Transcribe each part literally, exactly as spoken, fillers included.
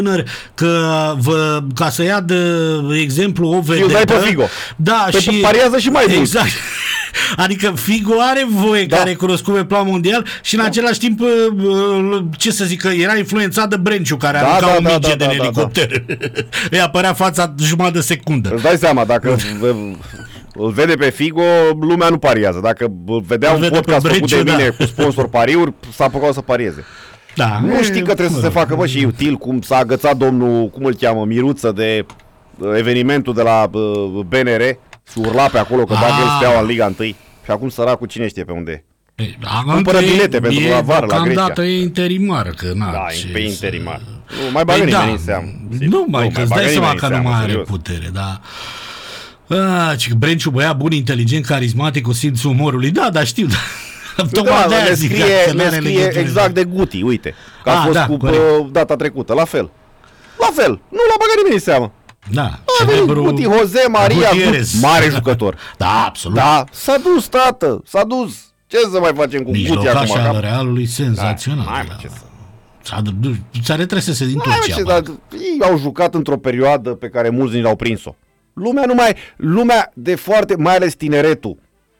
că vă, ca să ia de exemplu o vedetă. Și îl dai pe Figo. Da, pe și pariază și mai mult. Exact. Adică Figo are voie, da, care e cunoscut pe plan mondial și în da. același timp, ce să zic, că era influențat de Brenciu, care da, arunca da, o minge da, da, din da, elicopter. Da, da. Îi apărea fața jumătate de secundă. Îți dai seama, dacă îl vede pe Figo, lumea nu pariază. Dacă îl vedea îl un podcast făcut de mine da. cu sponsor pariuri, s-a apucat să parieze. Da, nu e, știi că trebuie să se facă, bă, și util, cum s-a agățat domnul, cum îl cheamă, Miruță, de evenimentul de la B N R și urla pe acolo că dacă el Steaua în Liga unu. Și acum săracul cine știe pe unde e. Cumpără bilete pentru la vară la Grecia. Dată e interimar, că na, da, e pe interimar. Să... Nu mai bagă păi nimeni da, în seamă. Nu mai, că îți dai seama că nu mai are putere, da. Ah, Brenciu, băiat bun, inteligent, carismatic, cu simțul umorului. Da, dar știu, da, ne scrie, ne scrie exact de Guti, uite, că a, a fost da, cu corect. data trecută, la fel. La fel, nu l-a băgat nimeni în seamă. Da, a venit Guti, Jose Maria, Guti, mare jucător. Da, absolut. Da, s-a dus, tată, s-a dus. Ce să mai facem cu Guti acum? Mijlocaș al Realului senzațional. Da, mai ce să... S-a retrăsese din Turcia. Ce, dar ei au jucat într-o perioadă pe care mulți ni l-au prins-o. Lumea nu mai, lumea de foarte, mai ales tineretul,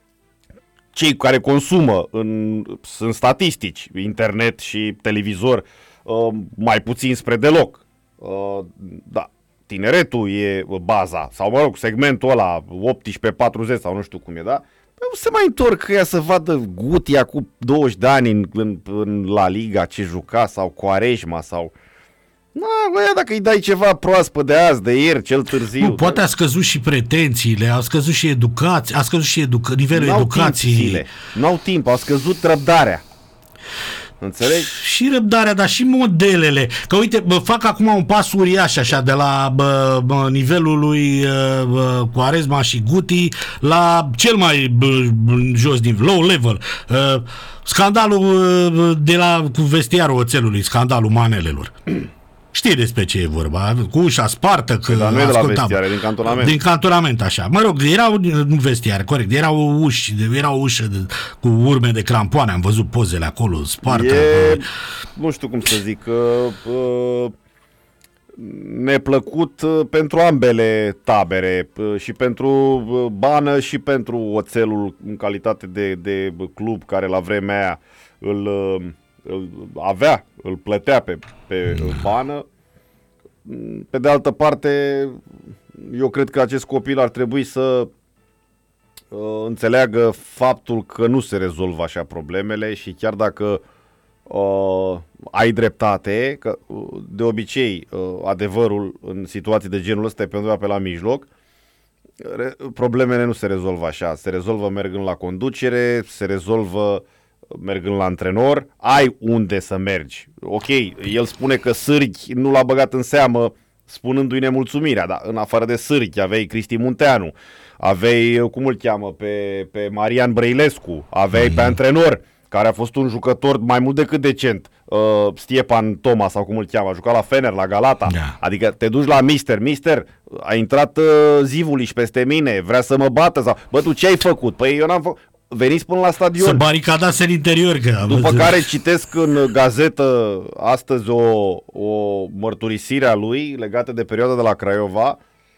cei care consumă în, sunt statistici, internet și televizor, uh, mai puțin spre deloc. Uh, da, tineretul e baza, sau mă rog, segmentul ăla optsprezece patruzeci sau nu știu cum e, da? Nu se mai întorc ea să vadă Gutia cu douăzeci de ani în, în, în La Liga ce juca, sau Quaresma, sau... Na, băia, dacă îi dai ceva proaspăt de azi, de ieri, cel târziu... Nu, poate a scăzut și pretențiile, a scăzut și educația, a scăzut și educa- nivelul N-au educației. Nu au timp, au scăzut răbdarea. Înțelegi? Și răbdarea, dar și modelele. Că uite, bă, fac acum un pas uriaș așa de la bă, bă, nivelul lui bă, Quaresma și Guti la cel mai bă, jos din low level. Uh, scandalul uh, de la cu vestiarul oțelului, scandalul manelelor. Știi despre ce e vorba, cu ușa spartă, că dar nu e de la vestiare, din cantonament. Din cantonament, așa. Mă rog, erau, nu vestiare, corect, erau uși, era o ușă de, cu urme de crampoane, am văzut pozele acolo, spartă. E, nu știu cum să zic, uh, uh, neplăcut uh, pentru ambele tabere, uh, și pentru uh, Bană și pentru Oțelul, în calitate de, de club care la vremea aia îl... Uh, îl avea, îl plătea pe, pe Bană. Pe de altă parte, eu cred că acest copil ar trebui să uh, înțeleagă faptul că nu se rezolvă așa problemele și chiar dacă uh, ai dreptate, că uh, de obicei uh, adevărul în situații de genul ăsta e pe undeva pe la mijloc, re- problemele nu se rezolvă așa, se rezolvă mergând la conducere, se rezolvă mergând la antrenor, ai unde să mergi. Ok, el spune că Sârghi nu l-a băgat în seamă spunându-i nemulțumirea, dar în afară de Sârghi aveai Cristi Munteanu, aveai, cum îl cheamă, pe, pe Marian Brăilescu, aveai mm-hmm. pe antrenor, care a fost un jucător mai mult decât decent, uh, Stiepan Toma sau cum îl cheamă, a jucat la Fener, la Galata, yeah. Adică te duci la Mister, Mister, a intrat uh, Zivuliș peste mine, vrea să mă bată, sau, bă, tu ce ai făcut? Păi eu n-am făcut... Veniți până la stadion. Să baricadase în interior. Că După văzut. Care citesc în gazetă astăzi o, o mărturisire a lui legată de perioada de la Craiova,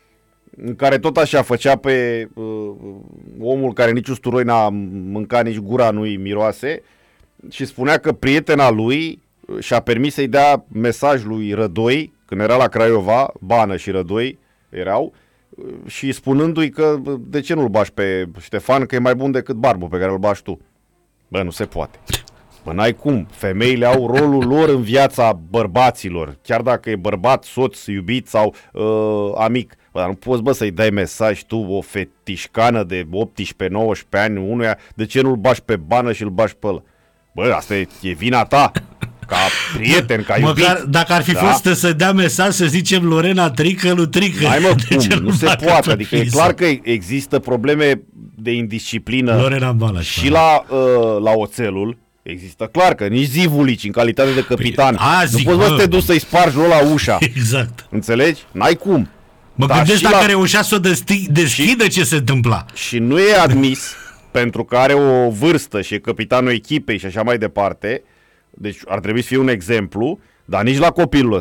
în care tot așa făcea pe uh, omul care nici usturoi n-a mâncat, nici gura nu-i miroase, și spunea că prietena lui și-a permis să-i dea mesaj lui Rădoi, când era la Craiova, Bană și Rădoi erau, și spunându-i că de ce nu-l bași pe Ștefan, că e mai bun decât Barbu pe care îl bași tu. Bă, nu se poate. Bă, n-ai cum. Femeile au rolul lor în viața bărbaților, chiar dacă e bărbat, soț, iubit sau uh, amic. Bă, dar nu poți, bă, să-i dai mesaj tu, o fetișcană de optsprezece nouăsprezece ani, unuia, de ce nu-l bași pe Bană și îl bași pe ăla? Bă, asta e, e vina ta. Ca prieten, ca iubit. Măcar dacă ar fi da? fost să dea mesaj, să zicem Lorena trică, lui trică. Hai mă, cum? Nu se poate. Adică e clar că există probleme de indisciplină Lorena Balaș, și la, uh, la Oțelul. Există clar că nici Zivulici, în calitate de capitan, păi, a, zic, nu poți să te duci să-i spargi la ușa. Exact. Înțelegi? N-ai cum. Mă Dar gândesc dacă la... reușea să o deschidă, ce se întâmpla. Și nu e admis, pentru că are o vârstă și e capitanul echipei și așa mai departe. Deci ar trebui să fie un exemplu, dar nici la copilul ăsta.